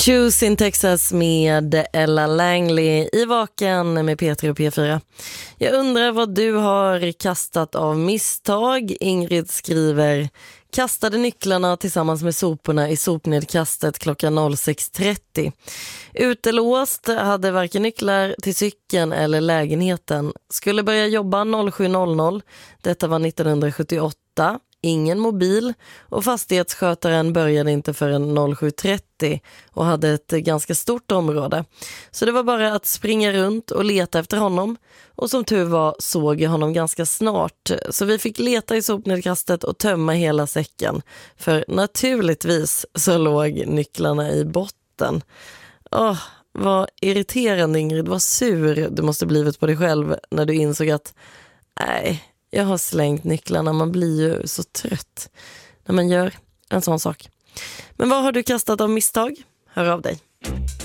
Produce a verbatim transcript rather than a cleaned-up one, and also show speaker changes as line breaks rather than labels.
Choose in Texas med Ella Langley i Vaken med P tre och P fyra. Jag undrar vad du har kastat av misstag. Ingrid skriver: kastade nycklarna tillsammans med soporna i sopnedkastet klockan sex trettio. Utelåst, hade varken nycklar till cykeln eller lägenheten. Skulle börja jobba sju noll noll. Detta var nittonhundrasjuttioåtta. Ingen mobil och fastighetsskötaren började inte förrän sju trettio och hade ett ganska stort område. Så det var bara att springa runt och leta efter honom. Och som tur var såg jag honom ganska snart. Så vi fick leta i sopnedkastet och tömma hela säcken. För naturligtvis så låg nycklarna i botten. Åh, vad irriterande Ingrid, vad sur du måste blivit på dig själv när du insåg att nej, jag har slängt nycklarna. Man blir ju så trött när man gör en sån sak. Men vad har du kastat av misstag? Hör av dig.